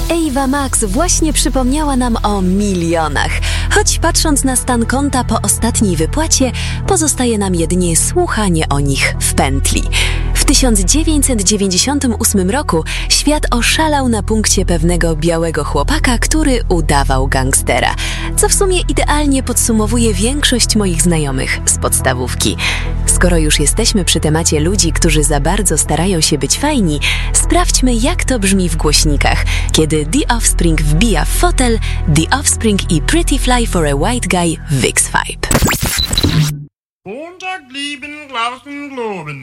Ava Max właśnie przypomniała nam o milionach. Choć patrząc na stan konta po ostatniej wypłacie, pozostaje nam jedynie słuchanie o nich w pętli. W 1998 roku świat oszalał na punkcie pewnego białego chłopaka, który udawał gangstera. Co w sumie idealnie podsumowuje większość moich znajomych z podstawówki. Skoro już jesteśmy przy temacie ludzi, którzy za bardzo starają się być fajni, sprawdźmy, jak to brzmi w głośnikach, kiedy The Offspring wbija w fotel The Offspring i Pretty Fly for a White Guy Vicks Vibe.